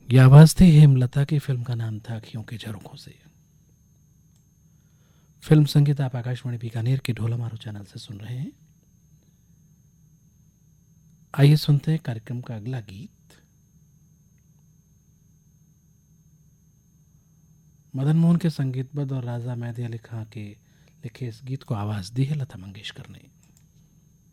यह आवाज थी हेमलता की। फिल्म का नाम था अखियों के झरोखों से। फिल्म संगीत आप आकाशवाणी बीकानेर के ढोला मारू चैनल से सुन रहे हैं। आइए सुनते हैं कार्यक्रम का अगला गीत। मदन मोहन के संगीतबद्ध और राजा मेहदी अली खां के लिखे इस गीत को आवाज दी है लता मंगेशकर ने।